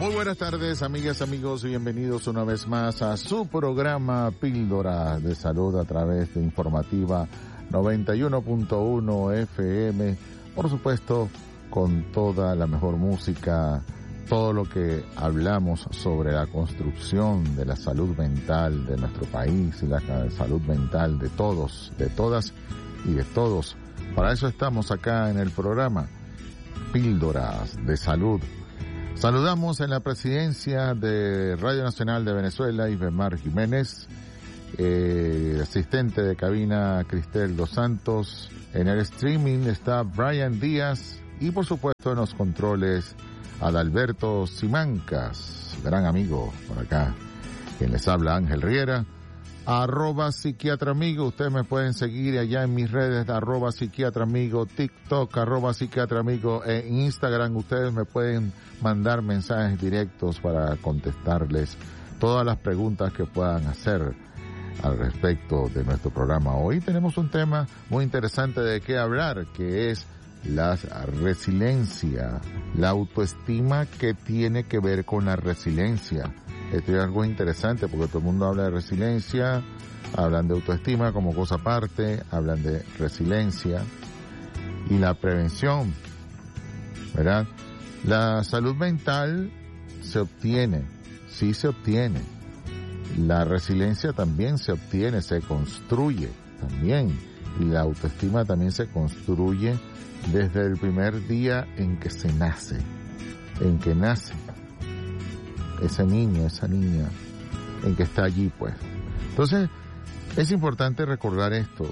Muy buenas tardes, amigas, amigos, y bienvenidos una vez más a su programa Píldora de Salud a través de Informativa 91.1 FM. Por supuesto, con toda la mejor música, todo lo que hablamos sobre la construcción de la salud mental de nuestro país y la salud mental de todos, de todas y de todos. Para eso estamos acá en el programa Píldoras de Salud. Saludamos en la presidencia de Radio Nacional de Venezuela, Ibemar Jiménez, asistente de cabina Cristel Dos Santos. En el streaming está Brian Díaz y por supuesto en los controles Adalberto Simancas, gran amigo por acá. Quien les habla, Ángel Riera. @psiquiatraamigo, ustedes me pueden seguir allá en mis redes, @psiquiatraamigo, TikTok, @psiquiatraamigo, en Instagram ustedes me pueden mandar mensajes directos para contestarles todas las preguntas que puedan hacer al respecto de nuestro programa. Hoy tenemos un tema muy interesante de qué hablar, que es la resiliencia, la autoestima que tiene que ver con la resiliencia. Esto es algo interesante porque todo el mundo habla de resiliencia, hablan de autoestima como cosa aparte, hablan de resiliencia y la prevención, ¿verdad? La salud mental se obtiene, sí se obtiene. La resiliencia también se obtiene, se construye también. Y la autoestima también se construye desde el primer día en que se nace, en que nace ese niño, esa niña, en que está allí, pues. Entonces, es importante recordar esto,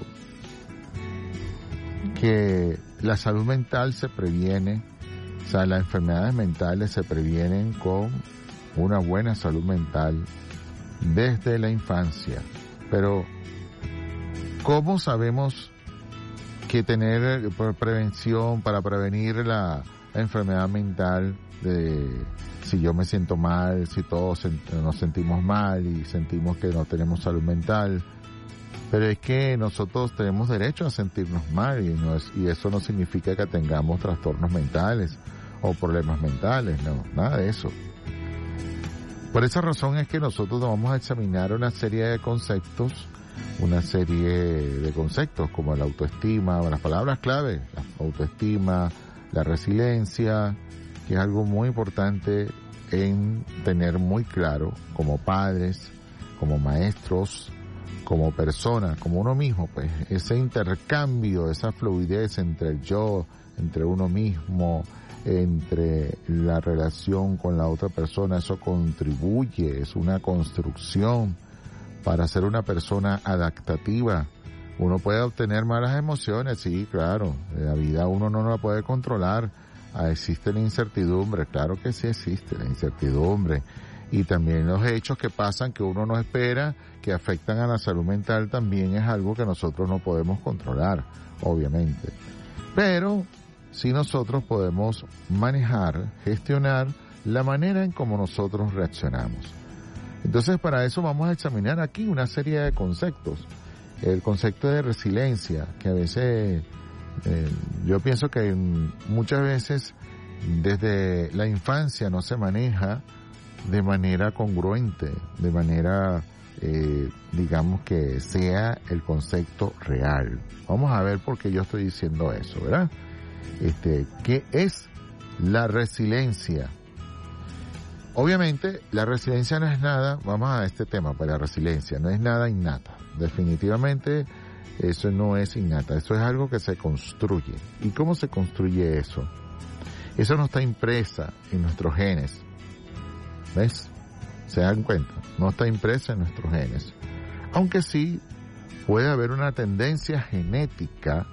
que la salud mental se previene, o sea, las enfermedades mentales se previenen con una buena salud mental desde la infancia. Pero, ¿cómo sabemos que tener prevención para prevenir la enfermedad mental de si yo me siento mal, si todos nos sentimos mal y sentimos que no tenemos salud mental? Pero es que nosotros tenemos derecho a sentirnos mal y eso no significa que tengamos trastornos mentales o problemas mentales, no, nada de eso. Por esa razón es que nosotros vamos a examinar una serie de conceptos como la autoestima, las palabras clave, la autoestima, la resiliencia, que es algo muy importante en tener muy claro como padres, como maestros, como personas, como uno mismo, pues ese intercambio, esa fluidez entre el yo, entre uno mismo, entre la relación con la otra persona, eso contribuye, es una construcción para ser una persona adaptativa. Uno puede obtener malas emociones, sí, claro, la vida uno no la puede controlar. Existe la incertidumbre, claro que sí existe la incertidumbre, y también los hechos que pasan que uno no espera, que afectan a la salud mental, también es algo que nosotros no podemos controlar, obviamente. Pero sí nosotros podemos manejar, gestionar la manera en cómo nosotros reaccionamos. Entonces, para eso vamos a examinar aquí una serie de conceptos. El concepto de resiliencia, que a veces yo pienso que muchas veces desde la infancia no se maneja de manera congruente, de manera, digamos, que sea el concepto real. Vamos a ver por qué yo estoy diciendo eso, ¿verdad? ¿Qué es la resiliencia? Obviamente, la resiliencia no es nada, vamos a este tema, para la resiliencia, no es nada innata. Definitivamente, eso no es innata, eso es algo que se construye. ¿Y cómo se construye eso? Eso no está impresa en nuestros genes. ¿Ves? ¿Se dan cuenta? No está impresa en nuestros genes. Aunque sí puede haber una tendencia genética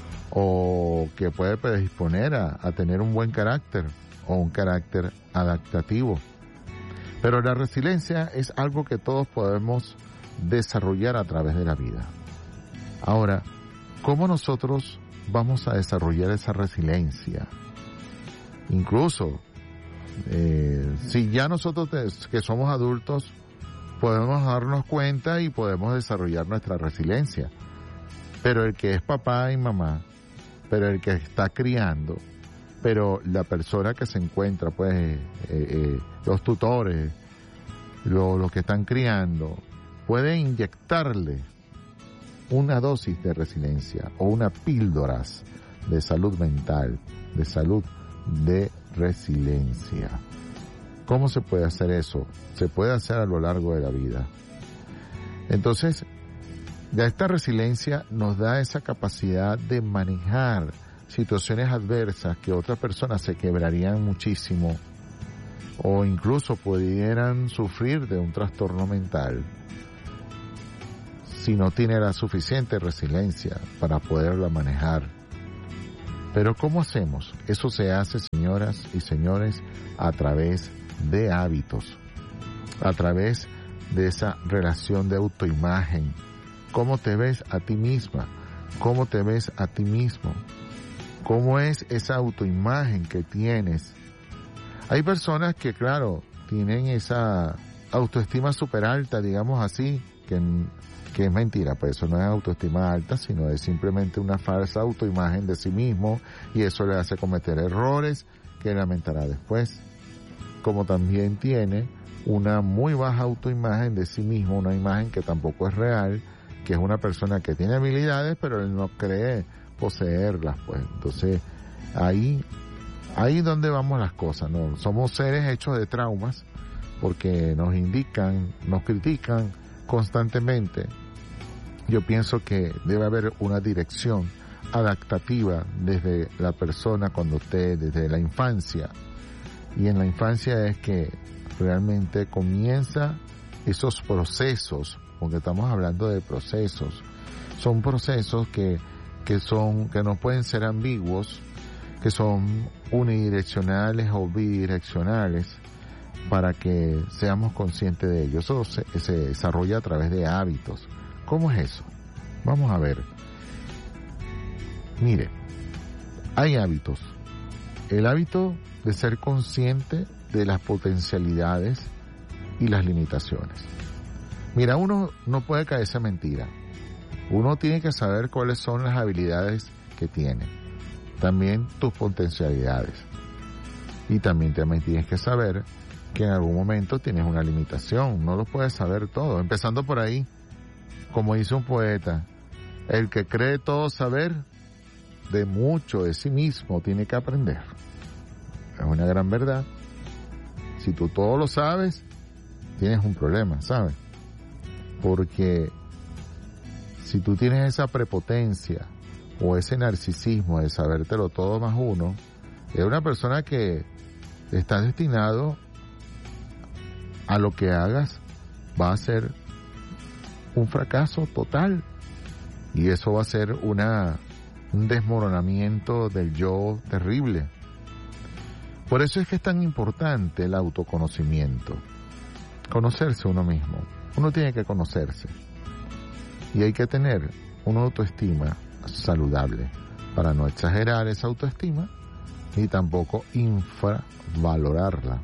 o que puede predisponer a tener un buen carácter o un carácter adaptativo. Pero la resiliencia es algo que todos podemos desarrollar a través de la vida. Ahora, ¿cómo nosotros vamos a desarrollar esa resiliencia? Incluso, si ya nosotros que somos adultos podemos darnos cuenta y podemos desarrollar nuestra resiliencia. Pero el que es papá y mamá, pero el que está criando, pero la persona que se encuentra, pues, los tutores, los que están criando, pueden inyectarle una dosis de resiliencia o unas píldoras de salud mental, de salud de resiliencia. ¿Cómo se puede hacer eso? Se puede hacer a lo largo de la vida. Entonces, ya esta resiliencia nos da esa capacidad de manejar situaciones adversas que otras personas se quebrarían muchísimo o incluso pudieran sufrir de un trastorno mental si no tiene la suficiente resiliencia para poderla manejar. Pero ¿cómo hacemos? Eso se hace, señoras y señores, a través de hábitos, a través de esa relación de autoimagen. ¿Cómo te ves a ti misma? ¿Cómo te ves a ti mismo? ¿Cómo es esa autoimagen que tienes? Hay personas que, claro, tienen esa autoestima súper alta, digamos así, que es mentira, pues eso no es autoestima alta, sino es simplemente una falsa autoimagen de sí mismo, y eso le hace cometer errores que lamentará después. Como también tiene una muy baja autoimagen de sí mismo, una imagen que tampoco es real, que es una persona que tiene habilidades, pero él no cree poseerlas, pues. Entonces, ahí donde vamos las cosas, ¿no? Somos seres hechos de traumas, porque nos indican, nos critican constantemente. Yo pienso que debe haber una dirección adaptativa desde la persona cuando esté, desde la infancia. Y en la infancia es que realmente comienza esos procesos, porque estamos hablando de procesos. Son procesos que no pueden ser ambiguos, que son unidireccionales o bidireccionales, para que seamos conscientes de ello. Eso se desarrolla a través de hábitos. ¿Cómo es eso? Vamos a ver. Mire, hay hábitos. El hábito de ser consciente de las potencialidades y las limitaciones. Mira, uno no puede caerse en mentira. Uno tiene que saber cuáles son las habilidades que tiene. También tus potencialidades. Y también tienes que saber que en algún momento tienes una limitación. No lo puedes saber todo. Empezando por ahí, como dice un poeta, el que cree todo saber, de mucho de sí mismo tiene que aprender. Es una gran verdad. Si tú todo lo sabes, tienes un problema, ¿sabes? Porque si tú tienes esa prepotencia o ese narcisismo de sabértelo todo más uno, es una persona que está destinado a lo que hagas, va a ser un fracaso total. Y eso va a ser un desmoronamiento del yo terrible. Por eso es que es tan importante el autoconocimiento. Conocerse uno mismo. Uno tiene que conocerse. Y hay que tener una autoestima saludable para no exagerar esa autoestima ni tampoco infravalorarla.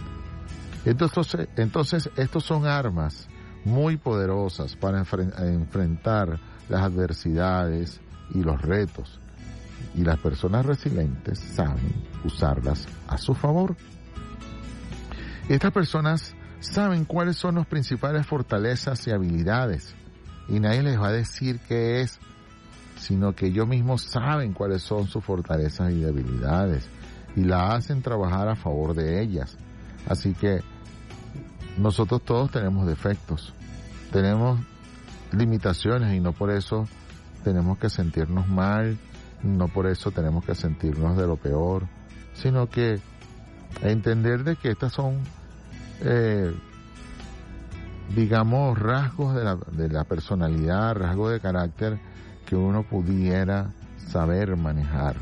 Entonces estos son armas muy poderosas para enfrentar las adversidades y los retos. Y las personas resilientes saben usarlas a su favor. Estas personas saben cuáles son las principales fortalezas y habilidades. Y nadie les va a decir qué es, sino que ellos mismos saben cuáles son sus fortalezas y debilidades. Y la hacen trabajar a favor de ellas. Así que nosotros todos tenemos defectos. Tenemos limitaciones y no por eso tenemos que sentirnos mal. No por eso tenemos que sentirnos de lo peor, sino que entender de que estas son, digamos, rasgos de la personalidad, rasgos de carácter que uno pudiera saber manejar.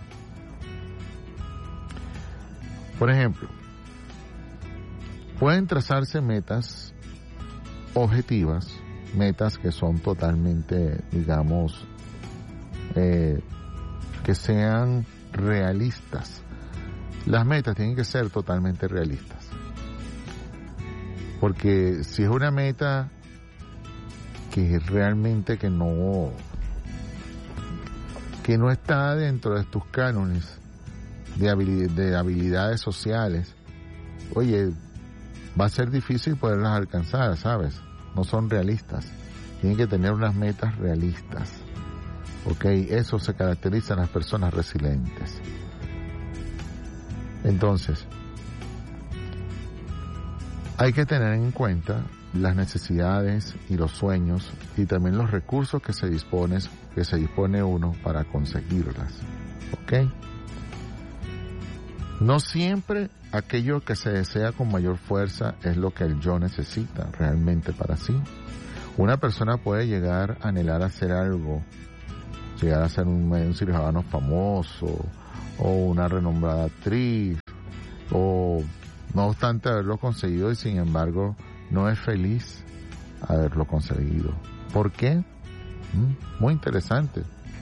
Por ejemplo, pueden trazarse metas objetivas, metas que son totalmente, digamos, que sean realistas. Las metas tienen que ser totalmente realistas. Porque si es una meta que realmente que no está dentro de tus cánones, de habilidades sociales, oye, va a ser difícil poderlas alcanzar, ¿sabes? No son realistas. Tienen que tener unas metas realistas. ¿Ok? Eso se caracteriza en las personas resilientes. Entonces, hay que tener en cuenta las necesidades y los sueños y también los recursos que se dispone uno para conseguirlas. ¿Ok? No siempre aquello que se desea con mayor fuerza es lo que el yo necesita realmente para sí. Una persona puede llegar a anhelar hacer algo, llegar a ser un cirujano famoso o una renombrada actriz, o no obstante haberlo conseguido y sin embargo no es feliz haberlo conseguido. ¿Por qué? Muy interesante.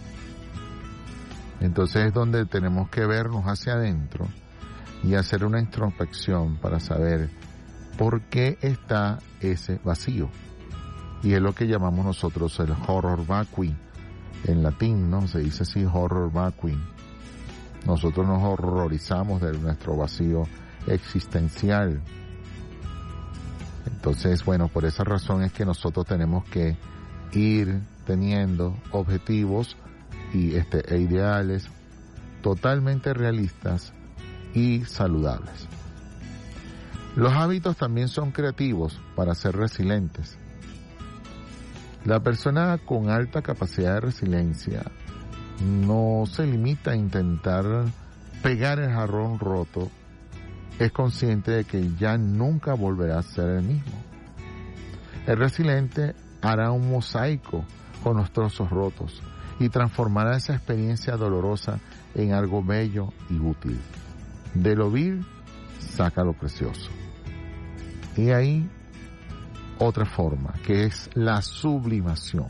Entonces es donde tenemos que vernos hacia adentro y hacer una introspección para saber por qué está ese vacío. Y es lo que llamamos nosotros el horror vacui. En latín, ¿no? Se dice así, horror vacui. Nosotros nos horrorizamos de nuestro vacío existencial. Entonces, bueno, por esa razón es que nosotros tenemos que ir teniendo objetivos e ideales totalmente realistas y saludables. Los hábitos también son creativos para ser resilientes. La persona con alta capacidad de resiliencia no se limita a intentar pegar el jarrón roto, es consciente de que ya nunca volverá a ser el mismo. El resiliente hará un mosaico con los trozos rotos y transformará esa experiencia dolorosa en algo bello y útil. De lo vil, saca lo precioso. Y ahí otra forma, que es la sublimación.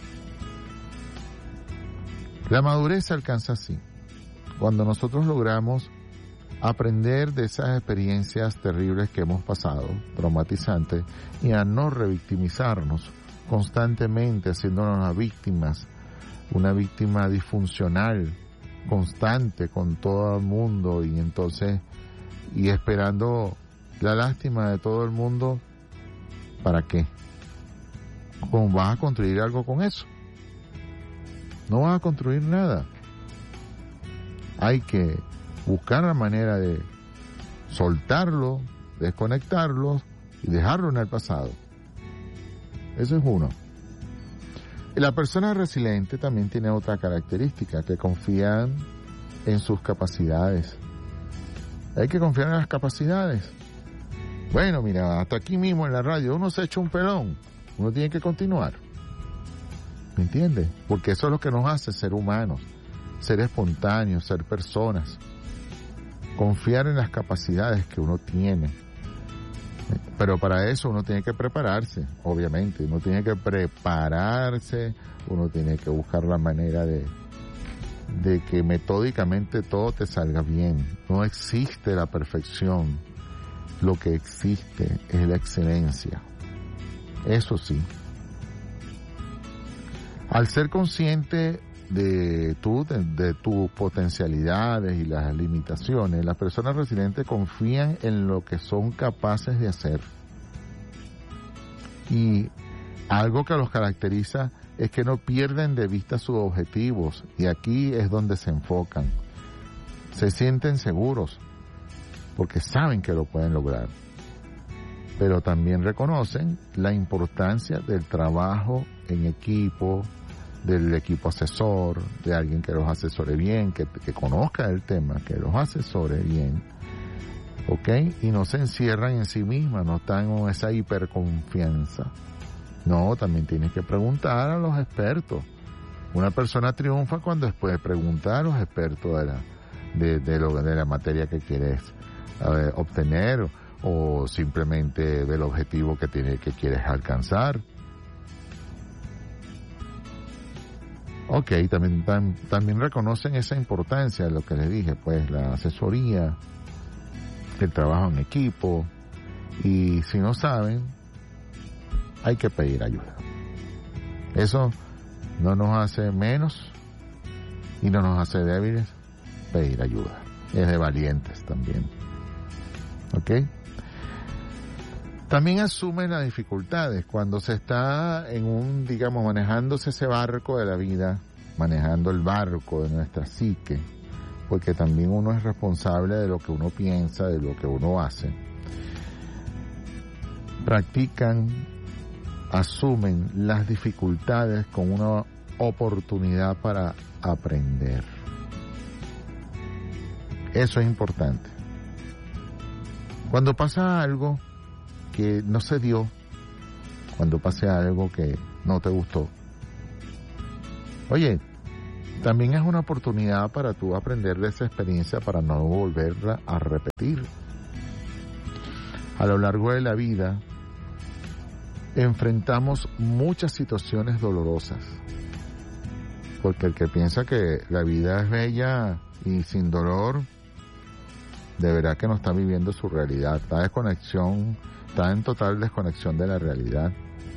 La madurez se alcanza así, cuando nosotros logramos aprender de esas experiencias terribles que hemos pasado, traumatizantes, y a no revictimizarnos constantemente, haciéndonos una víctima disfuncional, constante con todo el mundo, y esperando la lástima de todo el mundo. ¿Para qué? ¿Cómo vas a construir algo con eso? No vas a construir nada. Hay que buscar la manera de soltarlo, desconectarlo y dejarlo en el pasado. Eso es uno. Y la persona resiliente también tiene otra característica, que confían en sus capacidades. Hay que confiar en las capacidades. Bueno, mira, hasta aquí mismo en la radio uno se echa un pelón, uno tiene que continuar. ¿Me entiendes? Porque eso es lo que nos hace ser humanos, ser espontáneos, ser personas. Confiar en las capacidades que uno tiene. Pero para eso uno tiene que prepararse, obviamente. Uno tiene que prepararse, uno tiene que buscar la manera de que metódicamente todo te salga bien. No existe la perfección. Lo que existe es la excelencia. Eso sí. Al ser consciente de tus potencialidades y las limitaciones, las personas resilientes confían en lo que son capaces de hacer. Y algo que los caracteriza es que no pierden de vista sus objetivos, y aquí es donde se enfocan. Se sienten seguros porque saben que lo pueden lograr, pero también reconocen la importancia del trabajo en equipo, del equipo asesor, de alguien que los asesore bien, que conozca el tema, que los asesore bien, ¿ok? Y no se encierran en sí mismas, no están con esa hiperconfianza. No, también tienes que preguntar a los expertos. Una persona triunfa cuando después pregunta a los expertos de la materia que quieres obtener, o simplemente del objetivo que quieres alcanzar. Ok, también reconocen esa importancia de lo que les dije, pues la asesoría, el trabajo en equipo, y si no saben, hay que pedir ayuda. Eso no nos hace menos y no nos hace débiles, pedir ayuda. es de valientes también. ¿Ok? También asumen las dificultades cuando se está manejándose ese barco de la vida, manejando el barco de nuestra psique, porque también uno es responsable de lo que uno piensa, de lo que uno hace. Asumen las dificultades como una oportunidad para aprender. Eso es importante. Cuando pasa algo que no se dio, cuando pase algo que no te gustó, oye, también es una oportunidad para tú aprender de esa experiencia para no volverla a repetir. A lo largo de la vida enfrentamos muchas situaciones dolorosas, porque el que piensa que la vida es bella y sin dolor, de verdad que no está viviendo su realidad, está en total desconexión de la realidad,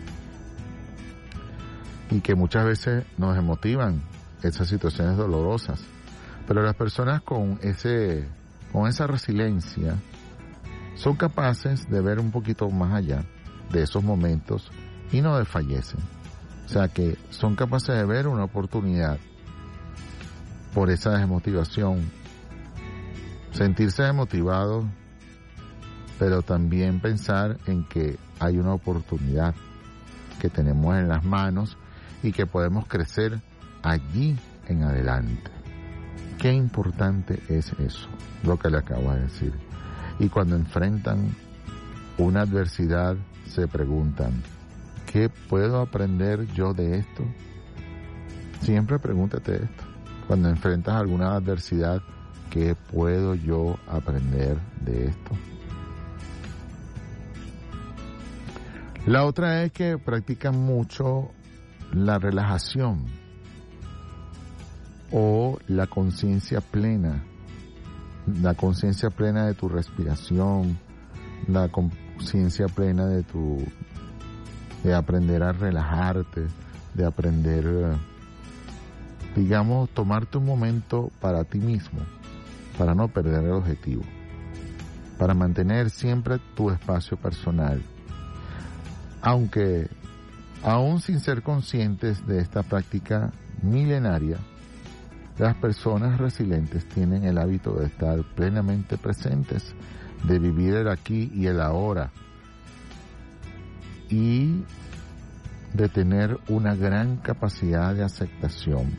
y que muchas veces nos desmotivan esas situaciones dolorosas. Pero las personas con esa resiliencia son capaces de ver un poquito más allá de esos momentos y no desfallecen. O sea que son capaces de ver una oportunidad por esa desmotivación, sentirse desmotivados, pero también pensar en que hay una oportunidad que tenemos en las manos y que podemos crecer allí en adelante. Qué importante es eso, lo que le acabo de decir. Y cuando enfrentan una adversidad, se preguntan, ¿qué puedo aprender yo de esto? Siempre pregúntate esto. Cuando enfrentas alguna adversidad, ¿qué puedo yo aprender de esto? La otra es que practican mucho la relajación o la conciencia plena de tu respiración, la conciencia plena de aprender a relajarte, de aprender, tomarte un momento para ti mismo, para no perder el objetivo, para mantener siempre tu espacio personal. Aunque, aún sin ser conscientes de esta práctica milenaria, las personas resilientes tienen el hábito de estar plenamente presentes, de vivir el aquí y el ahora, y de tener una gran capacidad de aceptación.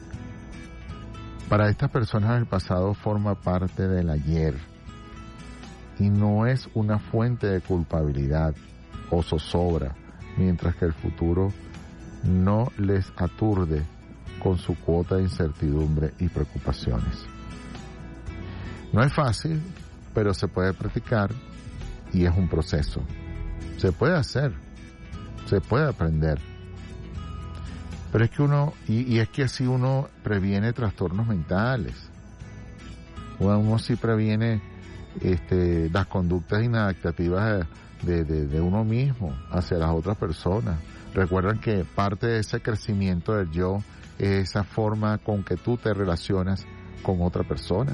Para estas personas el pasado forma parte del ayer y no es una fuente de culpabilidad o zozobra, mientras que el futuro no les aturde con su cuota de incertidumbre y preocupaciones. No es fácil, pero se puede practicar y es un proceso. Se puede hacer, se puede aprender. Pero es que es que así uno previene trastornos mentales. Uno sí previene las conductas inadaptativas de uno mismo hacia las otras personas. Recuerden que parte de ese crecimiento del yo es esa forma con que tú te relacionas con otra persona.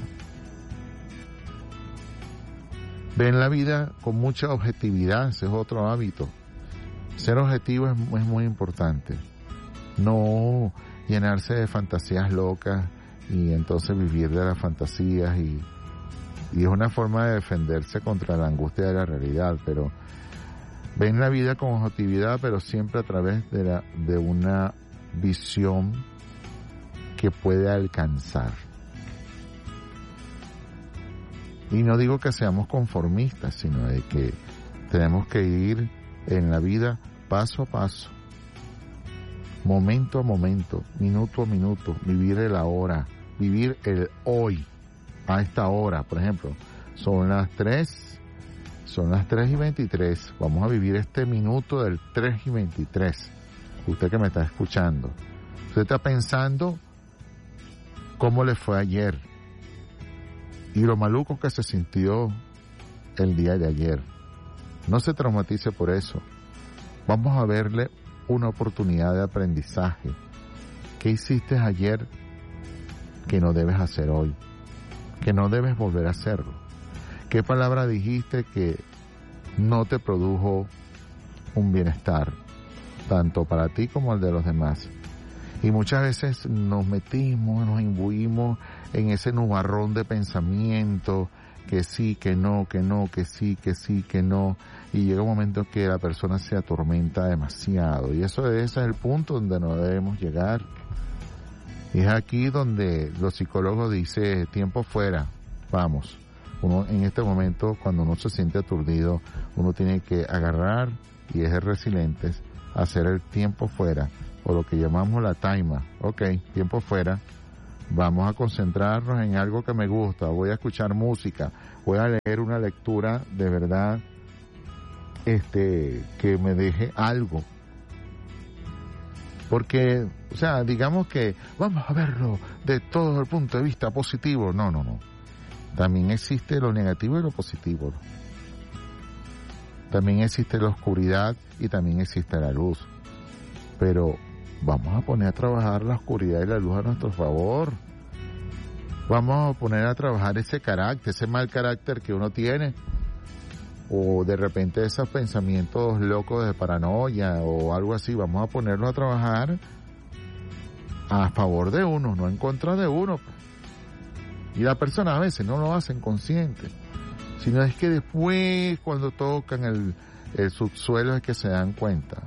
Ven la vida con mucha objetividad, ese es otro hábito. Ser objetivo es muy importante. No llenarse de fantasías locas y entonces vivir de las fantasías y es una forma de defenderse contra la angustia de la realidad, pero ven la vida con objetividad, pero siempre a través de una visión que puede alcanzar. Y no digo que seamos conformistas, sino de que tenemos que ir en la vida paso a paso, momento a momento, minuto a minuto, vivir el ahora, vivir el hoy, a esta hora. Por ejemplo, son las 3:23, vamos a vivir este minuto del 3:23. Usted que me está escuchando, usted está pensando cómo le fue ayer y lo maluco que se sintió el día de ayer. No se traumatice por eso. Vamos a verle una oportunidad de aprendizaje. ¿Qué hiciste ayer que no debes hacer hoy? que no debes volver a hacerlo? ¿Qué palabra dijiste que no te produjo un bienestar, tanto para ti como el de los demás? Y muchas veces nos metimos, nos imbuimos en ese nubarrón de pensamiento, que sí, que no, que no, que sí, que no, y llega un momento que la persona se atormenta demasiado, y ese es el punto donde no debemos llegar. Y es aquí donde los psicólogos dicen, tiempo fuera, vamos. Uno en este momento, cuando uno se siente aturdido, uno tiene que agarrar y es resiliente, hacer el tiempo fuera, o lo que llamamos la taima. Ok, tiempo fuera, vamos a concentrarnos en algo que me gusta, voy a escuchar música, voy a leer una lectura de verdad que me deje algo. Porque, o sea, digamos que vamos a verlo de todo el punto de vista positivo. No. También existe lo negativo y lo positivo. También existe la oscuridad y también existe la luz. Pero vamos a poner a trabajar la oscuridad y la luz a nuestro favor. Vamos a poner a trabajar ese carácter, ese mal carácter que uno tiene. O de repente esos pensamientos locos de paranoia o algo así. Vamos a ponerlo a trabajar a favor de uno, no en contra de uno. Y la persona a veces no lo hacen consciente, sino es que después cuando tocan el subsuelo es que se dan cuenta.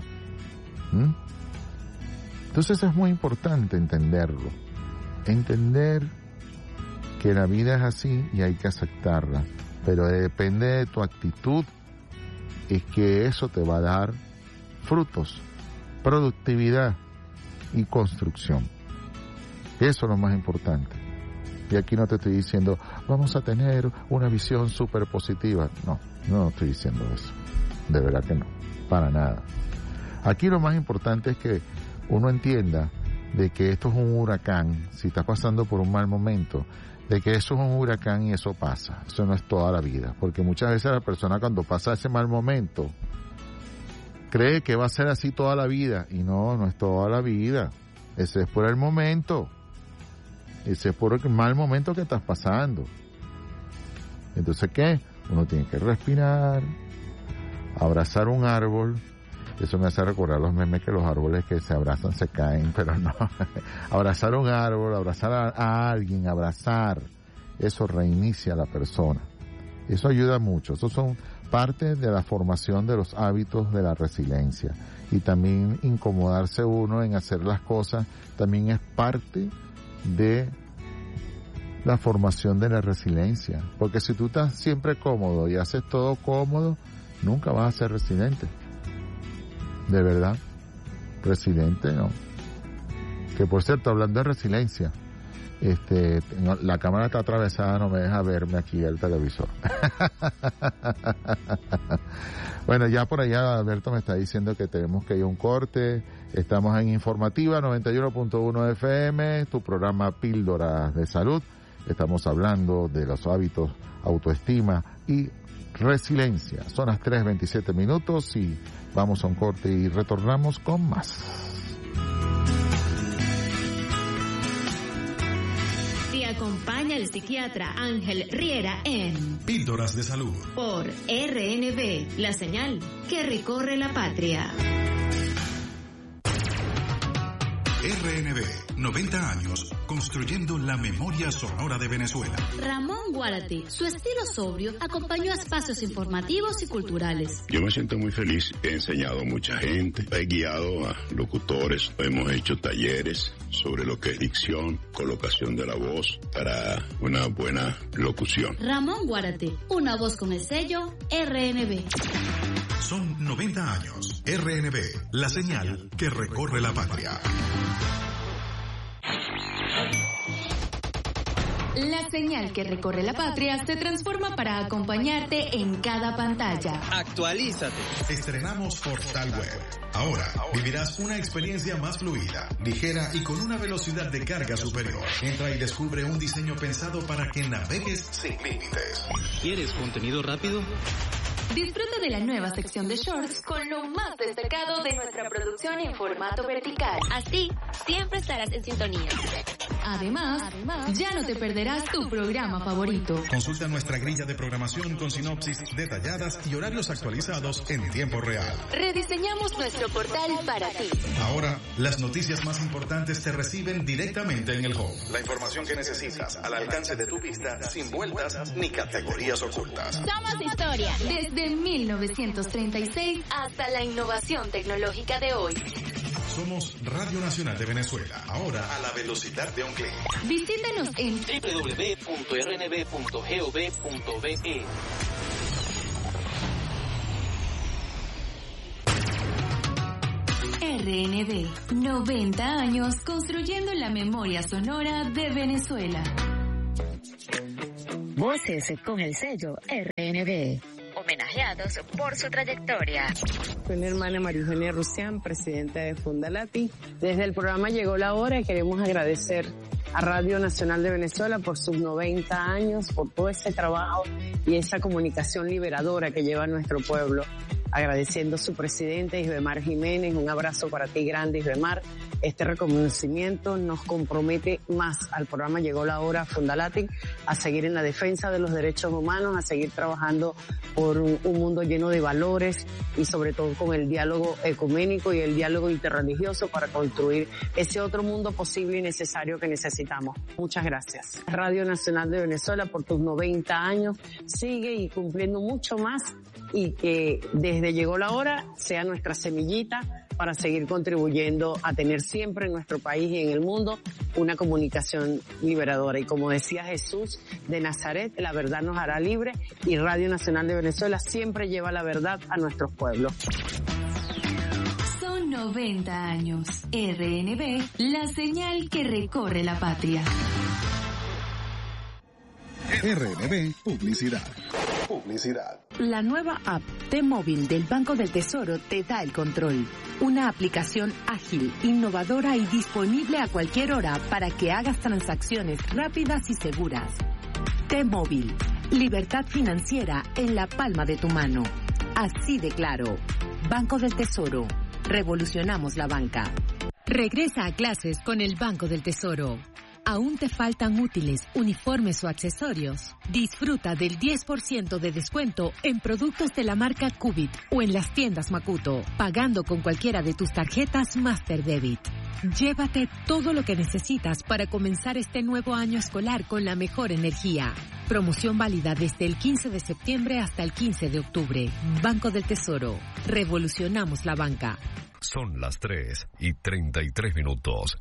Entonces es muy importante entenderlo, entender que la vida es así y hay que aceptarla, pero depende de tu actitud, es que eso te va a dar frutos, productividad y construcción. Eso es lo más importante. Y aquí no te estoy diciendo, vamos a tener una visión súper positiva. No estoy diciendo eso. De verdad que no. Para nada. Aquí lo más importante es que uno entienda de que esto es un huracán. Si estás pasando por un mal momento, de que eso es un huracán y eso pasa. Eso no es toda la vida. Porque muchas veces la persona cuando pasa ese mal momento, cree que va a ser así toda la vida. Y no es toda la vida. Ese es por el momento. Ese es por el mal momento que estás pasando. Entonces, ¿qué? Uno tiene que respirar, abrazar un árbol. Eso me hace recordar los memes que los árboles que se abrazan se caen, pero no. Abrazar un árbol, abrazar a alguien, abrazar. Eso reinicia a la persona. Eso ayuda mucho. Eso son parte de la formación de los hábitos de la resiliencia. Y también incomodarse uno en hacer las cosas también es parte de la formación de la resiliencia, porque si tú estás siempre cómodo y haces todo cómodo, nunca vas a ser resiliente. De verdad, resiliente no. Que por cierto, hablando de resiliencia, la cámara está atravesada, no me deja verme aquí el televisor. Bueno, ya por allá Alberto me está diciendo que tenemos que ir a un corte. Estamos en Informativa 91.1 FM, tu programa Píldoras de Salud. Estamos hablando de los hábitos, autoestima y resiliencia. Son las 3:27 y vamos a un corte y retornamos con más. Te acompaña el psiquiatra Ángel Riera en Píldoras de Salud por RNB, la señal que recorre la patria. RNB, 90 años, construyendo la memoria sonora de Venezuela. Ramón Guarate, su estilo sobrio, acompañó a espacios informativos y culturales. Yo me siento muy feliz, he enseñado a mucha gente, he guiado a locutores, hemos hecho talleres sobre lo que es dicción, colocación de la voz para una buena locución. Ramón Guarate, una voz con el sello RNB. Son 90 años. RNB, la señal que recorre la patria. La señal que recorre la patria se transforma para acompañarte en cada pantalla. Actualízate. Estrenamos Portal Web. Ahora vivirás una experiencia más fluida, ligera y con una velocidad de carga superior. Entra y descubre un diseño pensado para que navegues sin límites. ¿Quieres contenido rápido? Disfruta de la nueva sección de shorts con lo más destacado de nuestra producción en formato vertical. Así, siempre estarás en sintonía. Además, ya no te perderás tu programa favorito. Consulta nuestra grilla de programación con sinopsis detalladas y horarios actualizados en tiempo real. Rediseñamos nuestro portal para ti. Ahora, las noticias más importantes te reciben directamente en el home. La información que necesitas al alcance de tu vista, sin vueltas ni categorías ocultas. Somos historia. Desde 1936 hasta la innovación tecnológica de hoy. Somos Radio Nacional de Venezuela. Ahora a la velocidad de un clic. Visítanos en www.rnb.gov.be. RNB, 90 años construyendo la memoria sonora de Venezuela. Voces con el sello RNB, homenajeados por su trayectoria. Soy mi hermana María Eugenia Rusián, presidenta de Fundalati. Desde el programa Llegó la Hora y queremos agradecer a Radio Nacional de Venezuela por sus 90 años, por todo ese trabajo y esa comunicación liberadora que lleva nuestro pueblo. Agradeciendo a su presidente, Isbemar Jiménez, un abrazo para ti grande, Isbemar. Este reconocimiento nos compromete más al programa Llegó la Hora Fundalati, a seguir en la defensa de los derechos humanos, a seguir trabajando por un mundo lleno de valores y sobre todo con el diálogo ecuménico y el diálogo interreligioso para construir ese otro mundo posible y necesario que necesitamos. Muchas gracias. Radio Nacional de Venezuela, por tus 90 años, sigue y cumpliendo mucho más, y que desde Llegó la Hora sea nuestra semillita para seguir contribuyendo a tener siempre en nuestro país y en el mundo una comunicación liberadora. Y como decía Jesús de Nazaret, la verdad nos hará libre, y Radio Nacional de Venezuela siempre lleva la verdad a nuestros pueblos. Son 90 años. RNB, la señal que recorre la patria. RNB Publicidad. La nueva app T-Móvil del Banco del Tesoro te da el control. Una aplicación ágil, innovadora y disponible a cualquier hora para que hagas transacciones rápidas y seguras. T-Móvil, libertad financiera en la palma de tu mano. Así de claro. Banco del Tesoro. Revolucionamos la banca. Regresa a clases con el Banco del Tesoro. ¿Aún te faltan útiles, uniformes o accesorios? Disfruta del 10% de descuento en productos de la marca Cubit o en las tiendas Makuto, pagando con cualquiera de tus tarjetas Master Debit. Llévate todo lo que necesitas para comenzar este nuevo año escolar con la mejor energía. Promoción válida desde el 15 de septiembre hasta el 15 de octubre. Banco del Tesoro. Revolucionamos la banca. Son las 3:33.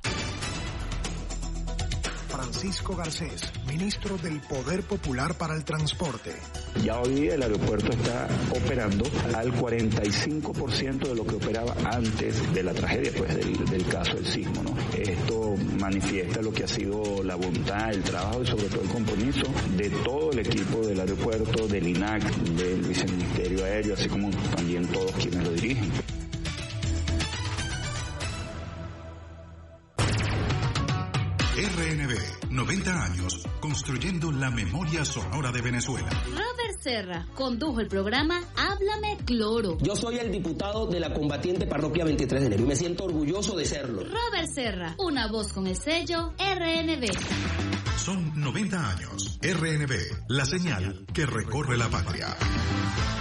Francisco Garcés, ministro del Poder Popular para el Transporte. Ya hoy el aeropuerto está operando al 45% de lo que operaba antes de la tragedia, pues del caso del sismo, ¿no? Esto manifiesta lo que ha sido la voluntad, el trabajo y sobre todo el compromiso de todo el equipo del aeropuerto, del INAC, del Viceministerio Aéreo, así como también todos quienes lo dirigen. RNB, 90 años, construyendo la memoria sonora de Venezuela. Robert Serra condujo el programa Háblame Cloro. Yo soy el diputado de la combatiente parroquia 23 de enero y me siento orgulloso de serlo. Robert Serra, una voz con el sello RNB. Son 90 años. RNB, la señal que recorre la patria.